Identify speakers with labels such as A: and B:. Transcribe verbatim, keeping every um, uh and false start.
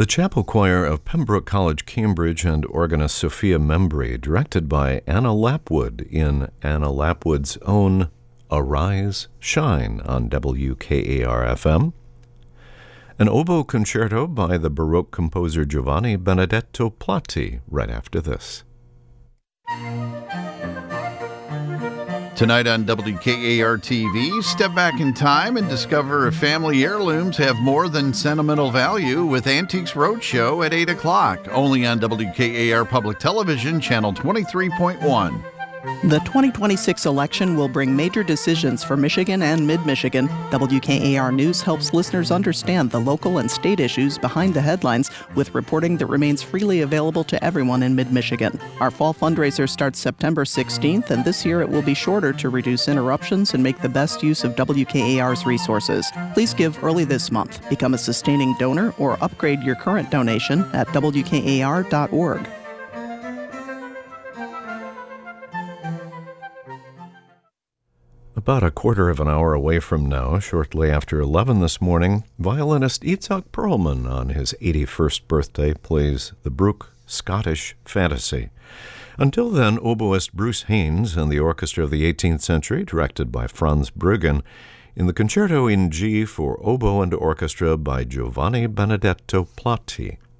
A: The Chapel Choir of Pembroke College, Cambridge, and organist Sophia Membry, directed by Anna Lapwood in Anna Lapwood's own Arise, Shine on W K A R F M. An oboe concerto by the Baroque composer Giovanni Benedetto Platti right after this.
B: Tonight on W K A R T V, step back in time and discover if family heirlooms have more than sentimental value with Antiques Roadshow at eight o'clock, only on W K A R Public Television, Channel twenty-three point one.
C: The twenty twenty-six election will bring major decisions for Michigan and Mid-Michigan. W K A R News helps listeners understand the local and state issues behind the headlines with reporting that remains freely available to everyone in Mid-Michigan. Our fall fundraiser starts September sixteenth, and this year it will be shorter to reduce interruptions and make the best use of W K A R's resources. Please give early this month, become a sustaining donor, or upgrade your current donation at W K A R dot org.
A: About a quarter of an hour away from now, shortly after eleven this morning, violinist Itzhak Perlman on his eighty-first birthday plays the Bruch Scottish Fantasy. Until then, oboist Bruce Haynes and the Orchestra of the eighteenth Century, directed by Franz Bruggen, in the Concerto in G for Oboe and Orchestra by Giovanni Benedetto Platti.